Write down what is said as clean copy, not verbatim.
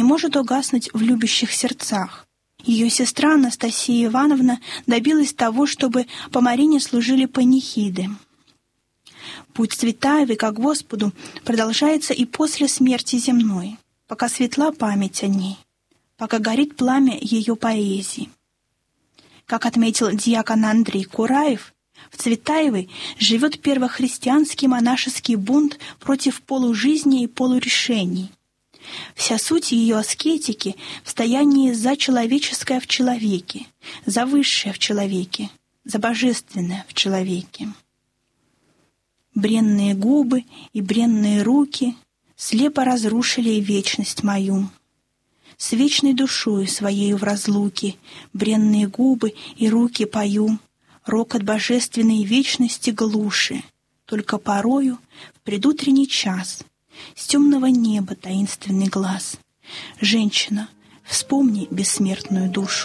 может угаснуть в любящих сердцах. Ее сестра Анастасия Ивановна добилась того, чтобы по Марине служили панихиды. Путь Цветаевой ко Господу продолжается и после смерти земной, пока светла память о ней, пока горит пламя ее поэзии. Как отметил диакон Андрей Кураев, в Цветаевой живет первохристианский монашеский бунт против полужизни и полурешений. Вся суть ее аскетики в стоянии за человеческое в человеке, за высшее в человеке, за божественное в человеке. Бренные губы и бренные руки слепо разрушили вечность мою. С вечной душою своею в разлуке бренные губы и руки пою, рокот божественной вечности глуши, только порою в предутренний час с темного неба таинственный глаз. Женщина, вспомни бессмертную душу.